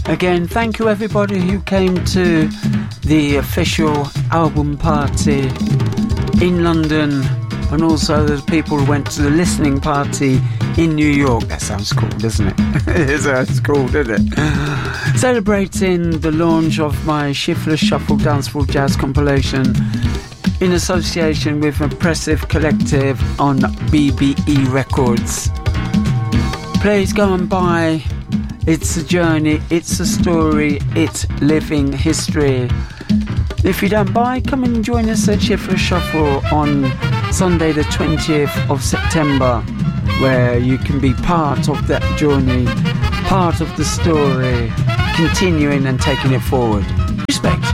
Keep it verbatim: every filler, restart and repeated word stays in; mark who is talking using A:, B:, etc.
A: Again, thank you everybody who came to the official album party in London, and also the people who went to the listening party in New York. That sounds cool, doesn't it? It sounds cool, doesn't it? Celebrating the launch of my Shiftless Shuffle Dancehall Jazz compilation in association with Impressive Collective on B B E Records. Please go and buy. It's a journey, it's a story, it's living history. If you don't buy, come and join us at Shiftless Shuffle on Sunday the twentieth of September, where you can be part of that journey, part of the story, continuing and taking it forward. Respect.